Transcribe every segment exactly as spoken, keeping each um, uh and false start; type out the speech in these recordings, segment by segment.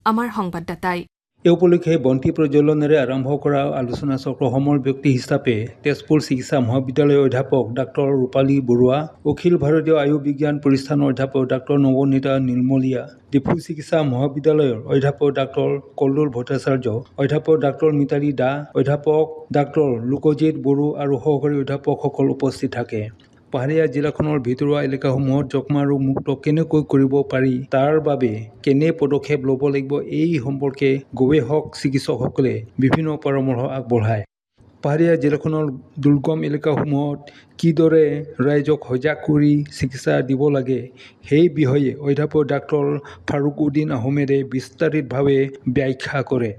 আমাৰ সংবাদদাতাই এই উপলক্ষে বন্তি প্ৰজ্বলনেৰে আৰম্ভ কৰা আলোচনা চক্ৰ সমৰ ব্যক্তি হিচাপে তেজপুৰ চিকিৎসা মহাবিদ্যালয়ৰ অধ্যাপক ডাক্তৰ ৰূপালী বৰুৱা, অখিল ভাৰতীয় আয়ুৰ্বিজ্ঞান প্ৰতিষ্ঠানৰ অধ্যাপক ডাক্তৰ নৱনীতা নিৰ্মলীয়া, ডিফু চিকিৎসা মহাবিদ্যালয়ৰ অধ্যাপক ডাক্তৰ কল্লোল ভট্টাচাৰ্য, অধ্যাপক ডাক্তৰ মিতালী দাস, অধ্যাপক ডাক্তৰ লোকজিৎ বড়ো আৰু সহকাৰী অধ্যাপকসকল উপস্থিত থাকে। পাহাৰীয়া জিলাখনৰ ভিতৰুৱা এলেকাসমূহত যক্ষ্মা ৰোগ মুক্ত কেনেকৈ কৰিব পাৰি, তাৰ বাবে কেনে পদক্ষেপ ল'ব লাগিব, এই সম্পৰ্কে গৱেষক চিকিৎসকসকলে বিভিন্ন পৰামৰ্শ আগবঢ়ায়। পাহাৰীয়া জিলাখনৰ দুৰ্গম এলেকাসমূহত কিদৰে ৰাইজক সজাগ কৰি চিকিৎসা দিব লাগে, সেই বিষয়ে অধ্যাপক ডাক্তৰ ফাৰুক উদ্দিন আহমেদে বিস্তাৰিতভাৱে ব্যাখ্যা কৰে।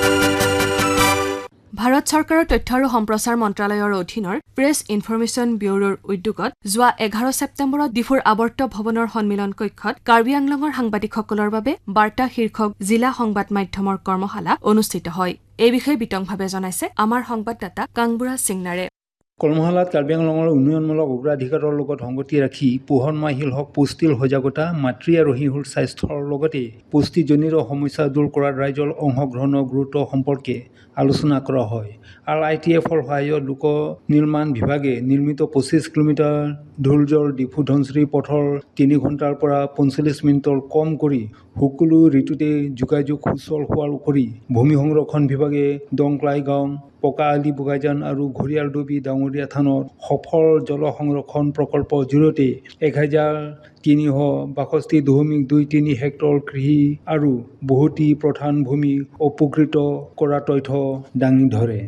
ভাৰত চৰকাৰৰ তথ্য আৰু সম্প্ৰচাৰ মন্ত্ৰালয়ৰ অধীনৰ প্ৰেছ ইনফৰমেশ্যন ব্যুৰোৰ উদ্যোগত যোৱা এঘাৰ ছেপ্টেম্বৰত ডিফুৰ আৱৰ্ত ভৱনৰ সন্মিলন কক্ষত কাৰ্বি আংলঙৰ সাংবাদিকসকলৰ বাবে বাৰ্তা শীৰ্ষক জিলা সংবাদ মাধ্যমৰ কৰ্মশালা অনুষ্ঠিত হয়। এই বিষয়ে বিতংভাৱে জনাইছে আমাৰ সংবাদদাতা কাংবুৰা সিংনাৰে। কৰ্মশালাত কাৰ্বি আংলঙৰ উন্নয়নমূলক অগ্ৰাধিকাৰৰ লগত সংগতি ৰাখি পোহৰময় শীৰ্ষক পুষ্টিৰ সজাগতা, মাতৃ আৰু শিশুৰ স্বাস্থ্যৰ লগতে পুষ্টিজনিত সমস্যা দূৰ কৰাত ৰাইজৰ অংশগ্ৰহণৰ গুৰুত্ব সম্পৰ্কে আলোচনা কৰা হয়। আৰ আই টি এফৰ সহায়ত লোক নিৰ্মাণ বিভাগে নিৰ্মিত পঁচিছ কিলোমিটাৰ ধৈৰ্যৰ ডিফু ধনশিৰি পথৰ তিনি ঘণ্টাৰ পৰা পঞ্চল্লিছ মিনিটৰ কম কৰি সকলো ঋতুতে যোগাযোগ সুচল হোৱাৰ উপৰি ভূমি সংৰক্ষণ বিভাগে দংকলাই গাঁও, পকা আলি বোগাইজান আৰু ঘৰিয়ালডুবি ডাঙৰীয়া থানত সফল জল সংৰক্ষণ প্ৰকল্পৰ জৰিয়তে এক হাজাৰ তিনিশ বাষষ্ঠি দশমিক দুই তিনি হেক্টৰ কৃষি আৰু বহুটি প্ৰধান ভূমি উপকৃত কৰা তথ্য দাঙি ধৰে।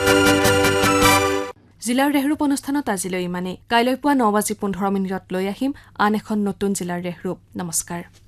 জিলাৰ ৰেহৰূপ অনুষ্ঠানত আজিলৈ ইমানেই। কাইলৈ পুৱা ন বাজি পোন্ধৰ মিনিটত লৈ আহিম আন এখন নতুন জিলাৰ ৰেহৰূপ। নমস্কাৰ।